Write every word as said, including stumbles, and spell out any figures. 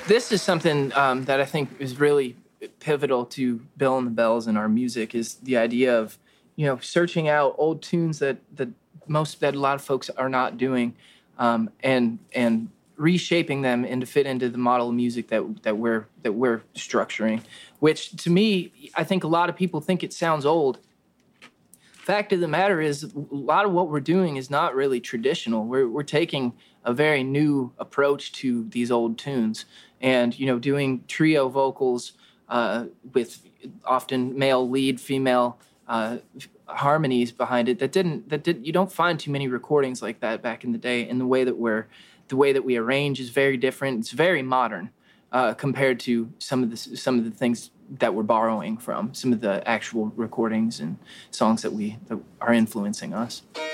This is something um, that I think is really pivotal to Bill and the Bells and our music, is the idea of, you know, searching out old tunes that that most that a lot of folks are not doing, um, and and reshaping them and to fit into the model of music that that we're that we're structuring. Which to me, I think a lot of people think it sounds old. Fact of the matter is, a lot of what we're doing is not really traditional. We're we're taking a very new approach to these old tunes, and you know, doing trio vocals uh, with often male lead, female uh, harmonies behind it. That didn't that did you don't find too many recordings like that back in the day. And the way that we're the way that we arrange is very different. It's very modern uh, compared to some of the some of the things that we're borrowing from, some of the actual recordings and songs that we that are influencing us.